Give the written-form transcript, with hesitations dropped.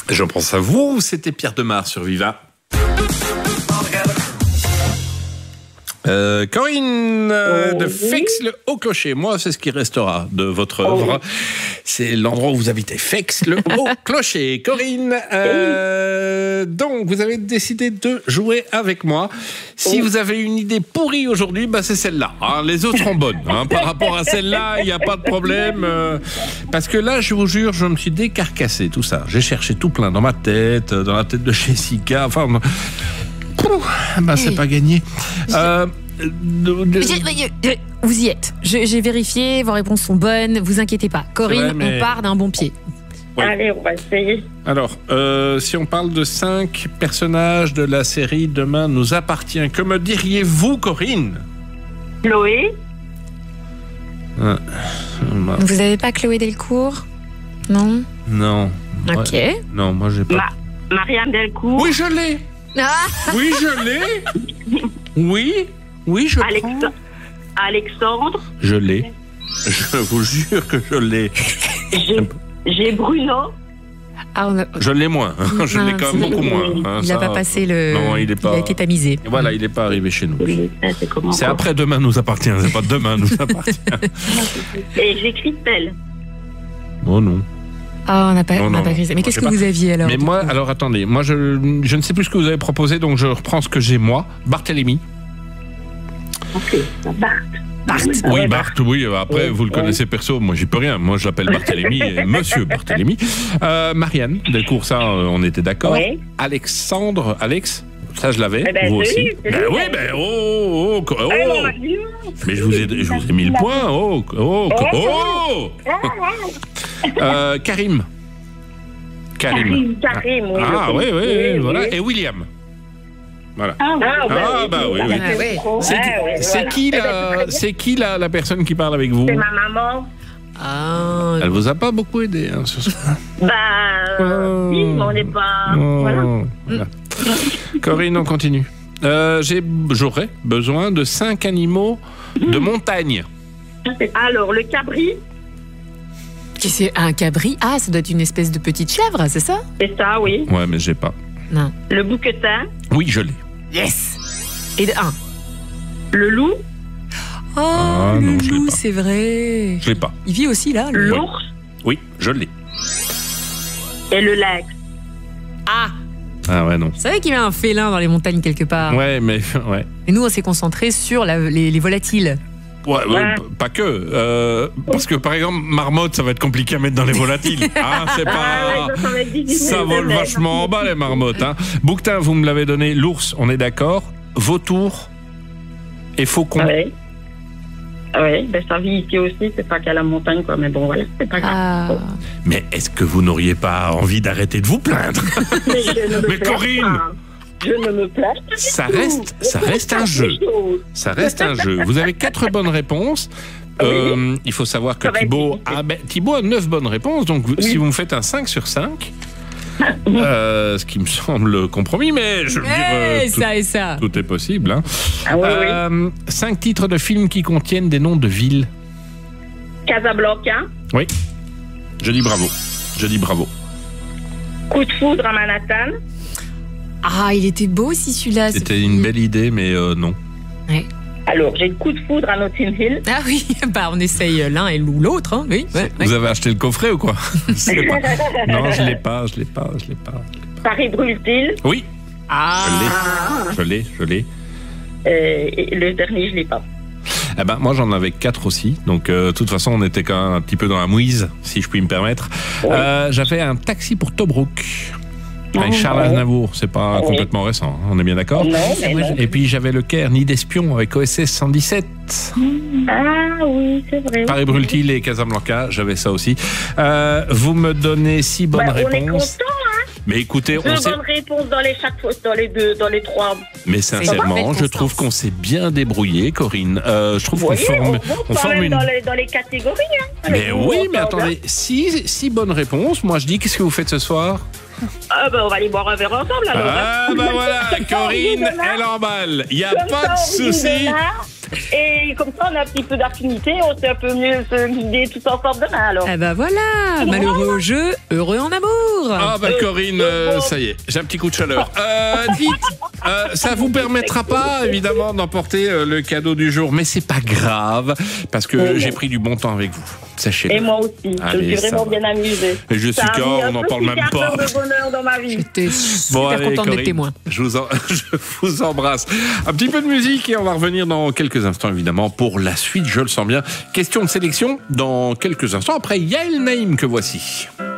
Je pense à vous, c'était Pierre Demar sur Viva. Corinne de Fex le Haut Clocher. Moi, c'est ce qui restera de votre œuvre. C'est l'endroit où vous habitez, Fex le Haut Clocher. Corinne, donc vous avez décidé de jouer avec moi. Si vous avez une idée pourrie aujourd'hui, bah c'est celle-là. Hein. Les autres sont bonnes. Hein. Par rapport à celle-là, il n'y a pas de problème. Parce que là, je vous jure, je me suis décarcassé tout ça. J'ai cherché tout plein dans ma tête, dans la tête de Jessica. Enfin, bah c'est pas gagné. Vous y êtes. J'ai vérifié, vos réponses sont bonnes, vous inquiétez pas. Corinne, on part d'un bon pied. Oui. Allez, on va essayer. Alors, si on parle de 5 personnages de la série Demain nous appartient, que me diriez-vous, Corinne? Chloé. Vous n'avez pas Chloé Delcourt? Non. Non. Ok. Ouais. Non, moi j'ai pas. Marianne Delcourt. Oui, je l'ai. Oui, je l'ai. Oui, je prends. Alexandre. Je l'ai. Je vous jure que je l'ai. J'ai Bruno. Je l'ai moins. Je l'ai quand même beaucoup moins. Il n'a pas passé le. Non, il a été tamisé. Voilà, il n'est pas arrivé chez nous. C'est après après Demain nous appartient. C'est pas Demain nous appartient. Et j'ai Christelle. Oh non. Ah, on n'a pas grisé. Mais qu'est-ce que vous aviez alors? Mais moi, alors attendez, moi je ne sais plus ce que vous avez proposé, donc je reprends ce que j'ai moi. Barthélemy. Ok, Bart. Oui, Bart, oui. Après, vous le connaissez perso, moi j'y peux rien. Moi je l'appelle Barthélemy, et Monsieur Barthélemy. Marianne Delcourt, ça, on était d'accord. Oui. Alexandre, Alex, ça je l'avais. Vous aussi. Oui, mais je vous ai mis le point. Karim. Karim, oui. Ah oui, voilà. Et William. Voilà. Oui. C'est qui la personne qui parle avec vous? C'est ma maman. Elle vous a pas beaucoup aidé sur ce point. Si, mais on n'est pas. Voilà. Corinne, on continue. J'aurais besoin de 5 animaux de montagne. Alors, le cabri. C'est un cabri? Ah, ça doit être une espèce de petite chèvre, c'est ça? C'est ça, oui. Ouais, mais j'ai pas. Non. Le bouquetin. Oui, je l'ai. Yes. Et de 1. Le loup. Oh, le loup, c'est vrai. Je l'ai pas. Il vit aussi là, le l'ours. Oui, je l'ai. Et le lac. Ah ouais, non. C'est vrai qu'il y a un félin dans les montagnes quelque part. Ouais, mais ouais. Et nous, on s'est concentré sur les volatiles. Ouais. Pas que. Parce que par exemple, marmotte, ça va être compliqué à mettre dans les volatiles. C'est pas. Ça vole vachement en bas les marmottes. Hein. Bouquetin, vous me l'avez donné. L'ours, on est d'accord. Vautour et faucon. Oui, ça vit ici aussi. C'est pas qu'à la montagne, quoi. Mais bon, voilà, c'est pas grave. Mais est-ce que vous n'auriez pas envie d'arrêter de vous plaindre? Mais Corinne. Je ne me plains pas. Ça reste un jeu. Ça reste un jeu. Vous avez 4 bonnes réponses. Il faut savoir que Thibaut a 9 bonnes réponses. Donc, si vous me faites un 5 sur 5, ce qui me semble compromis, mais je veux dire, tout est possible. Hein. 5 titres de films qui contiennent des noms de villes. Casablanca. Oui. Je dis bravo. Coup de foudre à Manhattan. Ah, il était beau aussi celui-là. C'était une belle idée, mais non. Ouais. Alors, j'ai Coup de foudre à Notting Hill. Ah oui, on essaye l'un et l'autre. Hein. Oui. Vous avez acheté le coffret ou quoi? Non, je l'ai pas. Paris brûle-t-il? Oui. Je l'ai. Et le dernier, je l'ai pas. Moi j'en avais 4 aussi, donc de toute façon on était quand même un petit peu dans la mouise, si je puis me permettre. J'avais un taxi pour Tobruk. Avec Charles Aznavour, c'est pas complètement récent, hein, on est bien d'accord? Et puis j'avais le Caire, Nid d'espion avec OSS 117. Ah oui, c'est vrai. Paris brûle-t-il et Casablanca, j'avais ça aussi. Vous me donnez 6 bonnes réponses. On est content, hein? Mais écoutez, 2 bonnes réponses dans les 3. Mais sincèrement, je trouve qu'on s'est bien débrouillé, Corinne. Je trouve qu'on forme une... dans les catégories. Hein, mais oui, mais attendez, 6 bonnes réponses. Moi je dis, qu'est-ce que vous faites ce soir? On va aller boire un verre ensemble alors. Voilà, Corinne, elle emballe. Il n'y a pas de souci. Et comme ça, on a un petit peu d'affinité, on sait un peu mieux se guider tout ensemble demain alors. Voilà, malheureux au jeu, heureux en amour. Londres. Ah bah Corinne, ça y est, j'ai un petit coup de chaleur. Dites, ça vous permettra pas évidemment d'emporter le cadeau du jour, mais c'est pas grave parce que j'ai pris du bon temps avec vous. Sachez-le. Et moi aussi, allez, je suis vraiment bien amusée. Et je suis quand on n'en parle même pas. de bonheur dans ma vie. J'étais super contente d'être témoin. Je vous embrasse. Un petit peu de musique et on va revenir dans quelques instants évidemment pour la suite, je le sens bien. Question de sélection dans quelques instants après Yael Naïm que voici.